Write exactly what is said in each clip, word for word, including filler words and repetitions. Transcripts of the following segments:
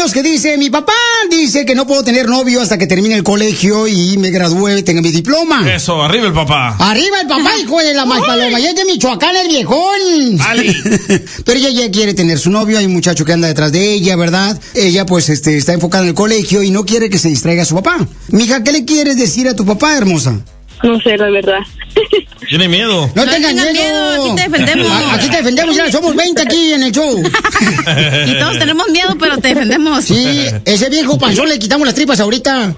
tenemos que dice, mi papá dice que no puedo tener novio hasta que termine el colegio y me gradúe y tenga mi diploma. Eso, arriba el papá. Arriba el papá, hijo de la más paloma. Ya es de Michoacán el viejón. Ali. Pero ella ya quiere tener su novio, hay un muchacho que anda detrás de ella, ¿verdad? Ella pues este está enfocada en el colegio y no quiere que se distraiga a su papá. Mija, ¿qué le quieres decir a tu papá, hermosa? No sé, la verdad. Tiene miedo. No, No tengas tengas miedo. miedo, aquí te defendemos. A- Aquí te defendemos, ya somos veinte aquí en el show. Y todos tenemos miedo, pero te defendemos. Sí, ese viejo panzón le quitamos las tripas ahorita.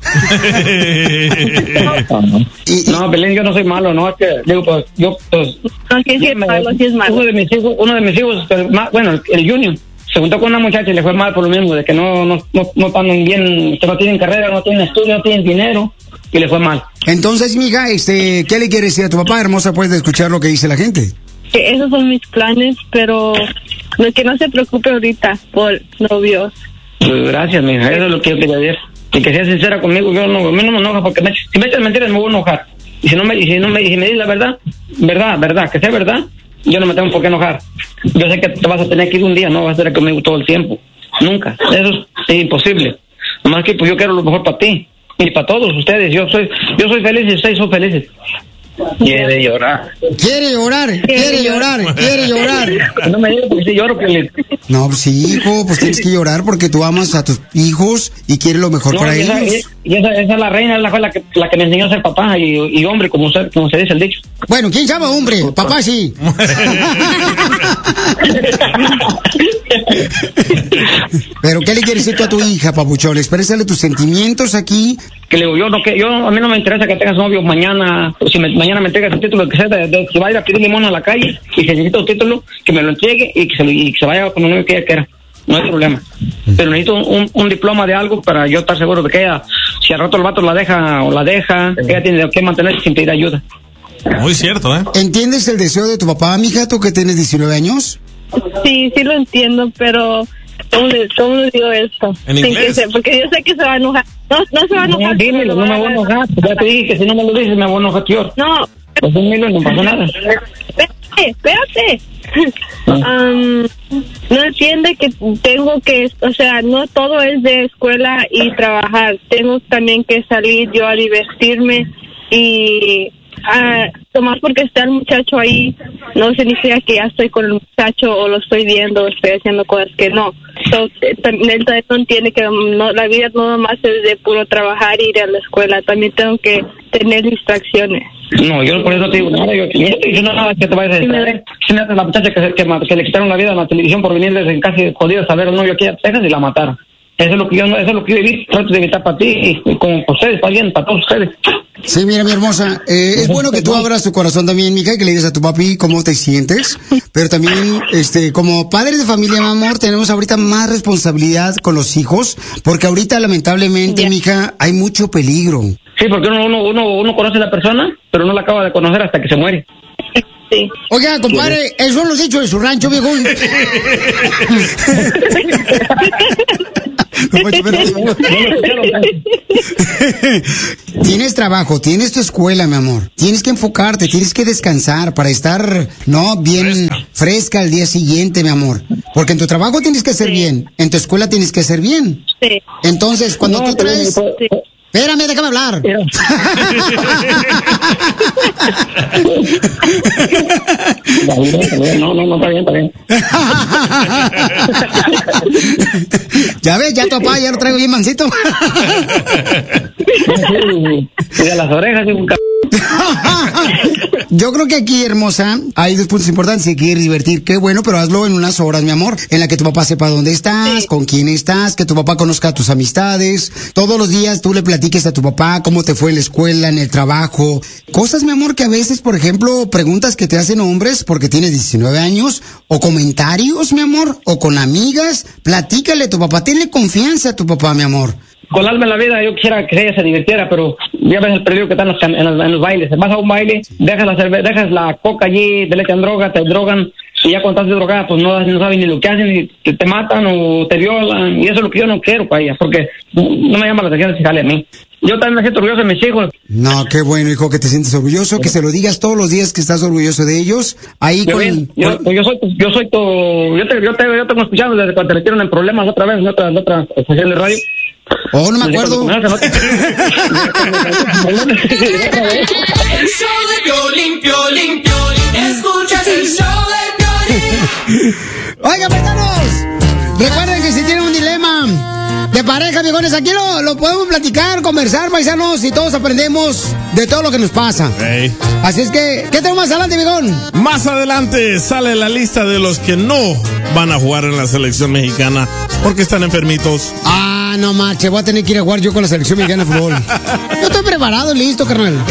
Y- y- No, Belén, yo no soy malo, no, es que, digo, pues, yo, pues... No, sí, sí es malo, sí es malo. Uno de mis hijos, uno de mis hijos, pues, ma- bueno, el, el Junior, se juntó con una muchacha y le fue mal por lo mismo, de que no, no, no, no están bien, que no tienen carrera, no tienen estudio, no tienen dinero, y le fue mal. Entonces, mija, este, ¿qué le quieres decir a tu papá, hermosa, pues, de escuchar lo que dice la gente? Que esos son mis planes, pero no, que no se preocupe ahorita por novios. Pues, gracias, mija, eso es lo que yo quería decir. Y que sea sincera conmigo, yo no, a mí no me enoja, porque me, si me echas mentiras me voy a enojar. Y si no me, y si no me, y si me dices la verdad, verdad, verdad, que sea verdad, yo no me tengo por qué enojar. Yo sé que te vas a tener que ir un día, no vas a estar conmigo todo el tiempo. Nunca. Eso es, es imposible. Nomás que pues yo quiero lo mejor para ti y para todos ustedes. Yo soy, yo soy feliz y ustedes son felices. Quiere llorar. Quiere llorar, quiere llorar, quiere llorar. No me digas porque si lloro, que No, pues sí, hijo, pues tienes que llorar porque tú amas a tus hijos y quieres lo mejor no, para y esa, ellos. y esa, esa es la reina, es la, la, que, la que me enseñó a ser papá y, y hombre, como se, como se dice el dicho. Bueno, ¿quién sabe, hombre? Papá sí. Pero, ¿qué le quieres decir tú a tu hija, papuchón? Exprésale tus sentimientos aquí. Que le digo, yo no, que yo, a mí no me interesa que tengas novio mañana, si me, mañana me entregas el título, que sea de, de, que vaya a pedir limón a la calle, y si necesito un título, que me lo entregue y que se, y que se vaya con un novio que ella quiera. No hay problema. Pero necesito un, un, un diploma de algo para yo estar seguro de que ella, si al rato el vato la deja o la deja, que ella tiene que mantenerse sin pedir ayuda. Muy cierto, ¿eh? ¿Entiendes el deseo de tu papá, mija, tú que tienes diecinueve años? Sí, sí lo entiendo, pero ¿cómo le, cómo le digo esto? ¿En Sin inglés? que se- porque yo sé que se va a enojar. No, no se va a enojar. No, dímelo, no me voy a enojar. Ya te dije que si no me lo dices me voy a enojar, tío. No, Pues dímelo, no pasa nada. espérate, espérate. Am, no entiende que tengo que, o sea, no todo es de escuela y trabajar. Tengo también que salir yo a divertirme y ah, nomás porque está el muchacho ahí no significa que ya estoy con el muchacho o lo estoy viendo o estoy haciendo cosas que no. So, eh, también él también no entiende que no, la vida no nomás es de puro trabajar y ir a la escuela. También tengo que tener distracciones. No, yo por eso no te digo nada. Yo yo no te digo nada que te vayas a distraer. Si me haces la muchacha que, se- que, ma- que le quitaron la vida a la televisión por venir desde casi jodida a ver al novio aquí a Texas y la mataron. Eso es lo que yo, eso es lo que yo evito, trato de evitar para ti y, y como para ustedes, para alguien, para todos ustedes. Sí, mira, mi hermosa, eh, es bueno que tú abras tu corazón también, mija, y que le digas a tu papi cómo te sientes, pero también, este, como padres de familia, mi amor, tenemos ahorita más responsabilidad con los hijos, porque ahorita, lamentablemente, Ya. mija, hay mucho peligro. Sí, porque uno, uno, uno, uno conoce a la persona, pero no la acaba de conocer hasta que se muere. Sí. Oiga, compadre, esos son los dichos de su rancho, viejo. Tienes trabajo, tienes tu escuela, mi amor. Tienes que enfocarte, tienes que descansar para estar, no, bien fresca, fresca al día siguiente, mi amor. Porque en tu trabajo tienes que hacer Sí. bien, en tu escuela tienes que hacer bien. Sí. Entonces, cuando No, tú pero- traes... Sí. Espérame, déjame hablar. Mira. No, no, no, está bien, está bien. Ya ves, ya tu papá ya lo traigo bien mansito. Y de las orejas, y un c... Yo creo que aquí, hermosa, hay dos puntos importantes. Si quieres divertir, qué bueno, pero hazlo en unas horas, mi amor, en la que tu papá sepa dónde estás, Sí. con quién estás, que tu papá conozca a tus amistades. Todos los días tú le platiques a tu papá cómo te fue en la escuela, en el trabajo. Cosas, mi amor, que a veces, por ejemplo, preguntas que te hacen hombres porque tienes diecinueve años, o comentarios, mi amor, o con amigas. Platícale a tu papá, tenle confianza a tu papá, mi amor. con el alma en la vida, yo quisiera que ella se divirtiera, pero ya ves el peligro que está en los, en los, en los bailes. Vas a un baile, dejas la cerve dejas la coca allí, te le echan droga, te drogan, y ya cuando estás drogada, pues no, no saben ni lo que hacen, y te, te matan o te violan, y eso es lo que yo no quiero para ella, porque no me llama la atención si sale a mí. Yo también me siento orgulloso de mis hijos. No, qué bueno, hijo, que te sientes orgulloso, que se lo digas todos los días que estás orgulloso de ellos. Ahí yo, con... bien, yo, pues yo soy, yo soy tu, yo te, yo te, yo te tengo escuchando desde cuando te metieron en problemas otra vez, en otra, en otra estación de radio. Oh, no me acuerdo. El show de Piolín, Piolín, Piolín. Escuchas el show de Piolín. Oiga, paisanos, recuerden que si tienen un dilema de pareja, viejones, aquí lo, lo podemos platicar, conversar, paisanos, y todos aprendemos de todo lo que nos pasa. Hey. Así es que, ¿qué tenemos más adelante, viejón? Más adelante sale la lista de los que no van a jugar en la selección mexicana porque están enfermitos. Ah, no, mache, voy a tener que ir a jugar yo con la selección mexicana de fútbol. Yo estoy preparado, listo, carnal.